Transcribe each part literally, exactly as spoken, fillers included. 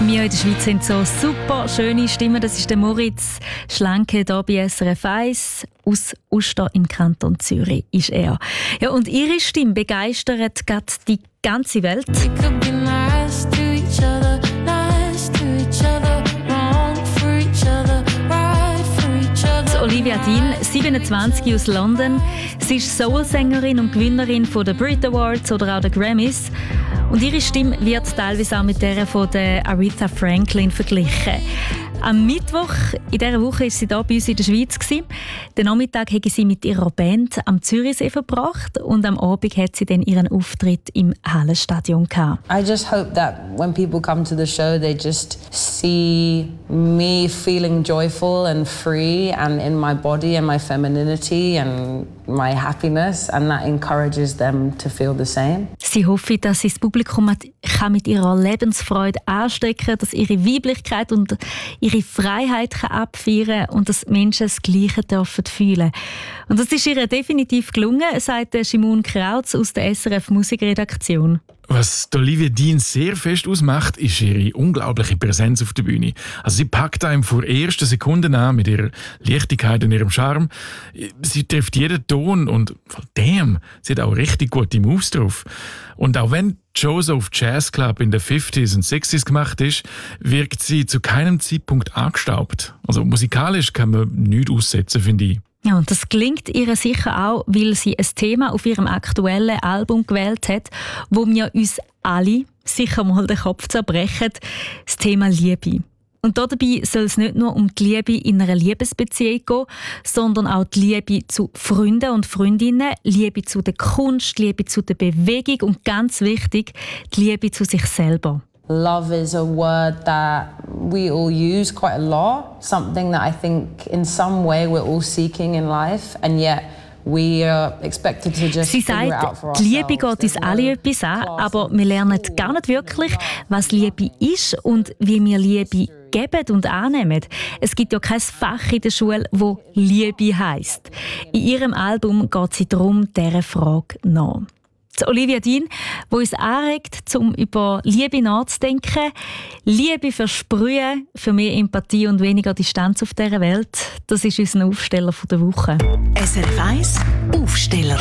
Wir in der Schweiz haben so super schöne Stimmen. Das ist der Moritz Schlenke hier bei S R F eins. Aus Uster im Kanton Zürich ist er. Ja, und ihre Stimme begeistert gerade die ganze Welt. Olivia Dean, siebenundzwanzig, aus London. Sie ist Soul-Sängerin und Gewinnerin von den Brit Awards oder auch den Grammys. Und ihre Stimme wird teilweise auch mit der von der Aretha Franklin verglichen. Am Mittwoch in dieser Woche war sie hier bei uns in der Schweiz. Den Nachmittag hat sie mit ihrer Band am Zürichsee verbracht und am Abend hat sie dann ihren Auftritt im Hallenstadion gehabt. I just hope that when people come to the show, they just see me feeling joyful and free and in my body and my femininity and my happiness, and that encourages them to feel the same. Sie hoffe, dass sie das Publikum kann mit ihrer Lebensfreude anstecken kann, dass ihre Weiblichkeit und ihre Freiheit kann abfeiern und dass Menschen das Gleiche dürfen fühlen. Und das ist ihr definitiv gelungen, sagt Simone Krautz aus der S R F Musikredaktion. Was Olivia Dean sehr fest ausmacht, ist ihre unglaubliche Präsenz auf der Bühne. Also sie packt einem vor ersten Sekunden an mit ihrer Leichtigkeit und ihrem Charme. Sie trifft jeden Ton und damn, sie hat auch richtig gute Moves drauf. Und auch wenn Joseph Jazz Club in den fünfziger und sechziger gemacht ist, wirkt sie zu keinem Zeitpunkt angestaubt. Also musikalisch kann man nichts aussetzen, finde ich. Ja, und das gelingt ihr sicher auch, weil sie ein Thema auf ihrem aktuellen Album gewählt hat, wo wir uns alle sicher mal den Kopf zerbrechen, das Thema Liebe. Und dabei soll es nicht nur um die Liebe in einer Liebesbeziehung gehen, sondern auch die Liebe zu Freunden und Freundinnen, Liebe zu der Kunst, Liebe zu der Bewegung und ganz wichtig, die Liebe zu sich selber. Love is a word that we all use quite a lot, something that I think in some way we're all seeking in life, and yet we are expected to just Sie figure it out sagt, for die ourselves. Liebe geht uns alle etwas an, aber wir lernen gar nicht wirklich, was Liebe ist und wie wir Liebe geben und annehmen. Es gibt ja kein Fach in der Schule, wo Liebe heisst. In ihrem Album geht sie darum, dieser Frage nach. Olivia Dean, die uns anregt, um über Liebe nachzudenken. Liebe versprühen, für mehr Empathie und weniger Distanz auf dieser Welt. Das ist unser Aufsteller der Woche. S R F eins Aufsteller.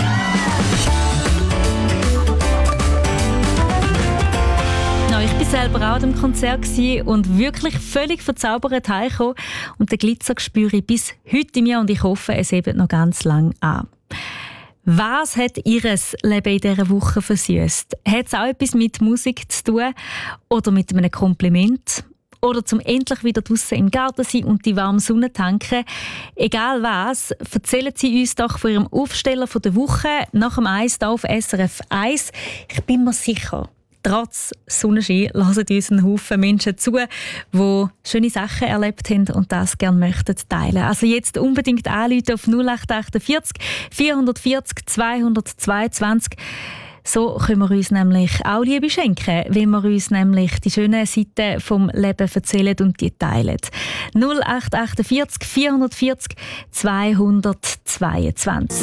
No, ich war selber auch an dem Konzert und wirklich völlig verzaubert heimgekommen. Und den Glitzer spüre ich bis heute in mir und ich hoffe, es hebt noch ganz lange an. Was hat ihr Leben in dieser Woche versüßt? Hat es auch etwas mit Musik zu tun? Oder mit einem Kompliment? Oder zum endlich wieder draussen im Garten sein und die warme Sonne tanken? Egal was, erzählen Sie uns doch von Ihrem Aufsteller der Woche nach dem Eis hier auf S R F eins. Ich bin mir sicher, trotz Sonnenschein hören uns ein Haufen Menschen zu, die schöne Sachen erlebt haben und das gerne möchten teilen. Also jetzt unbedingt anrufen auf null acht vier acht vierhundertvierzig zweihundertzweiundzwanzig. So können wir uns nämlich auch Liebe schenken, wenn wir uns nämlich die schönen Seiten vom Leben erzählen und die teilen. null acht vier acht vierhundertvierzig zweihundertzweiundzwanzig.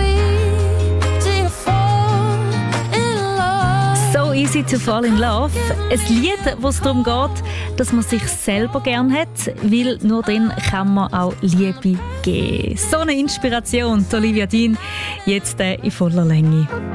So easy to fall in love. Ein Lied, wo es darum geht, dass man sich selber gern hat, weil nur dann kann man auch Liebe geben. So eine Inspiration, Olivia Dean, jetzt in voller Länge.